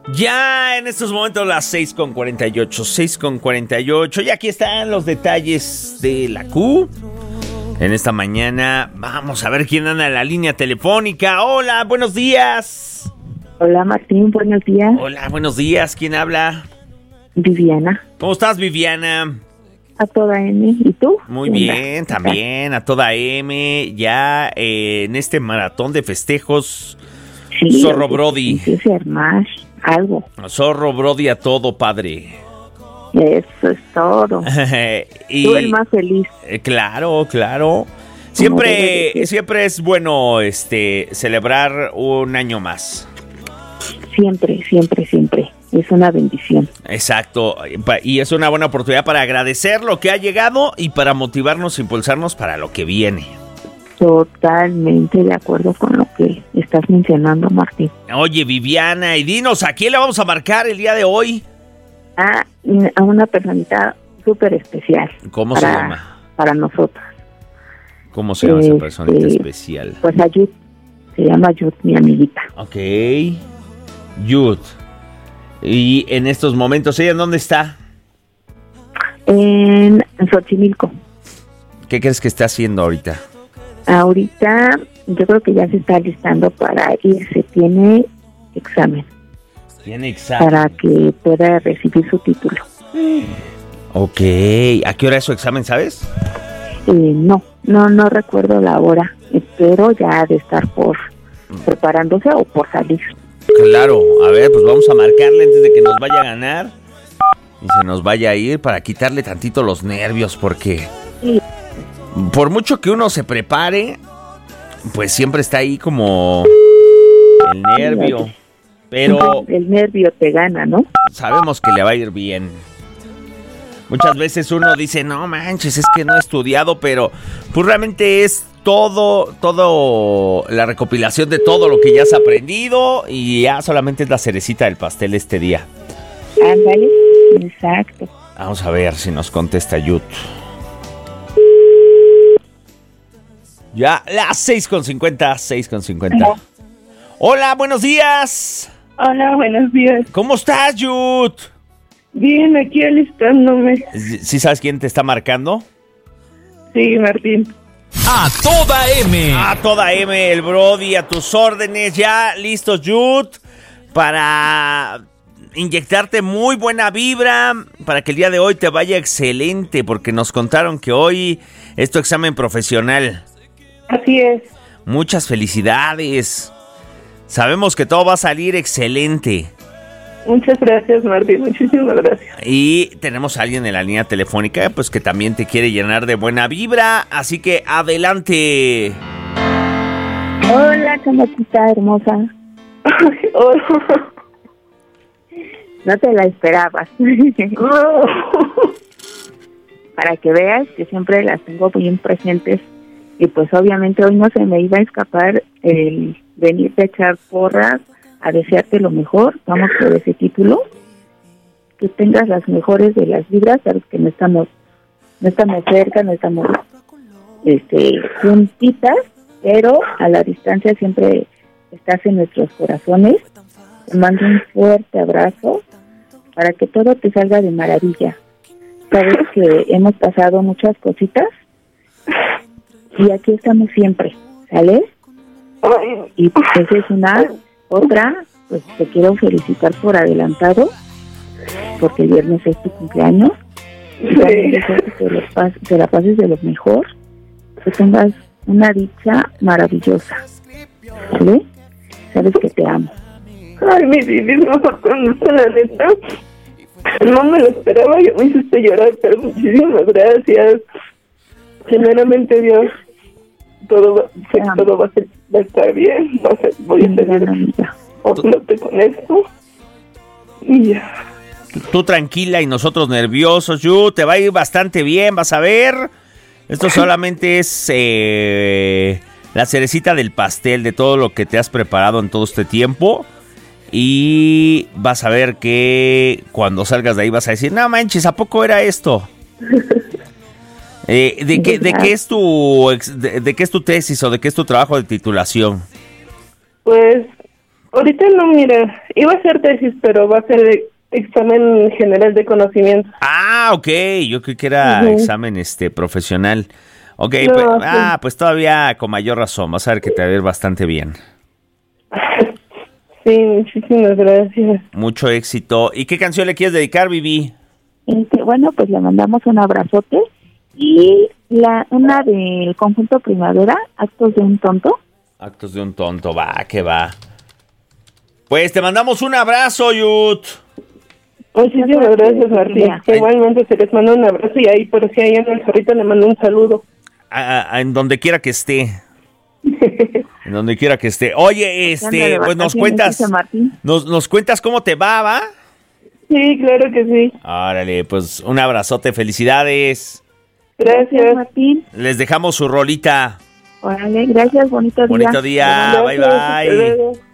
Ya en estos momentos las 6:48. Y aquí están los detalles de la Q. En esta mañana vamos a ver quién anda en la línea telefónica. Hola, buenos días. Hola Martín, buenos días. Hola, buenos días. ¿Quién habla? Viviana. ¿Cómo estás, Viviana? A toda M. ¿Y tú? Muy bien, también a toda M. Ya en este maratón de festejos. Sí, Zorro Brody. Sí, ser más algo. Zorro Brody a todo, padre. Eso es todo. Y, tú el más feliz. Claro. Siempre es bueno celebrar un año más. Siempre. Es una bendición. Exacto. Y es una buena oportunidad para agradecer lo que ha llegado y para motivarnos e impulsarnos para lo que viene. Totalmente de acuerdo con lo que estás mencionando, Martín. Oye, Viviana, y dinos, ¿a quién le vamos a marcar el día de hoy? A una personita súper especial. ¿Cómo se llama? Para nosotros. ¿Cómo se llama esa personita especial? Pues a Yud. Se llama Yud, mi amiguita. Ok. Yud. Y en estos momentos, ¿ella en dónde está? En Xochimilco. ¿Qué crees que está haciendo ahorita? Ahorita yo creo que ya se está listando para irse. Tiene examen. Para que pueda recibir su título. Ok. ¿A qué hora es su examen, sabes? No recuerdo la hora. Pero ya ha de estar por preparándose o por salir. Claro. A ver, pues vamos a marcarle antes de que nos vaya a ganar y se nos vaya a ir para quitarle tantito los nervios, porque por mucho que uno se prepare, pues siempre está ahí como el nervio. Pero el nervio te gana, ¿no? Sabemos que le va a ir bien. Muchas veces uno dice, no manches, es que no he estudiado, pero pues realmente es todo la recopilación de todo lo que ya has aprendido y ya solamente es la cerecita del pastel este día. Ándale, exacto. Vamos a ver si nos contesta Yud. Ya, las 6:50. Hola, buenos días. Hola, buenos días. ¿Cómo estás, Yud? Bien, aquí alistándome. ¿Sí sabes quién te está marcando? Sí, Martín. A toda M. A toda M, el Brody, a tus órdenes. Ya listos, Yud, para inyectarte muy buena vibra, para que el día de hoy te vaya excelente, porque nos contaron que hoy es tu examen profesional. Así es. Muchas felicidades. Sabemos que todo va a salir excelente. Muchas gracias, Martín, muchísimas gracias. Y tenemos a alguien en la línea telefónica, pues que también te quiere llenar de buena vibra, así que adelante. Hola, chamaquita hermosa. Hola. No te la esperabas. Para que veas que siempre las tengo bien presentes. Y pues obviamente hoy no se me iba a escapar el venirte a echar porras, a desearte lo mejor. Vamos por ese título, que tengas las mejores de las vibras. Sabes que no estamos cerca, no estamos juntitas, pero a la distancia siempre estás en nuestros corazones. Te mando un fuerte abrazo para que todo te salga de maravilla. Sabes que hemos pasado muchas cositas y aquí estamos siempre, ¿sale? Y pues es otra, pues te quiero felicitar por adelantado, porque el viernes es tu cumpleaños. Y también deseo que te la pases de lo mejor, que tengas una dicha maravillosa, ¿vale? Sabes que te amo. Ay, mi Vivi, no, con la neta. No me lo esperaba, yo me hiciste llorar, pero muchísimas gracias. Generalmente Dios, todo va a estar bien. No sé, voy a seguir opándote con esto. Y ya. Tú tranquila y nosotros nerviosos, Yu, te va a ir bastante bien, vas a ver. Esto solamente es la cerecita del pastel de todo lo que te has preparado en todo este tiempo. Y vas a ver que cuando salgas de ahí vas a decir, no manches, ¿a poco era esto? ¿De qué es tu tesis o de qué es tu trabajo de titulación? Pues Ahorita no, mira, iba a hacer tesis, pero va a ser examen general de conocimiento. Ah, ok, yo creí que era examen profesional. Ok, No, pues, sí. pues todavía con mayor razón, vas a ver que te va a ir bastante bien. Sí, muchísimas gracias. Mucho éxito. ¿Y qué canción le quieres dedicar, Vivi? Bueno, pues le mandamos un abrazote y una del conjunto Primavera, Actos de un Tonto. Actos de un tonto, va, que va. Pues te mandamos un abrazo, Yut. Muchísimas gracias, Martín. Ay. Igualmente se les manda un abrazo y ahí por si hay en el zorrito le mando un saludo. En donde quiera que esté. En donde quiera que esté. Oye, pues nos cuentas. Nos cuentas cómo te va. Sí, claro que sí. Órale, pues un abrazote, felicidades. Gracias. Martín. Les dejamos su rolita. Órale, gracias, bonito día. Bonito día, Gracias, bye hasta bye. luego.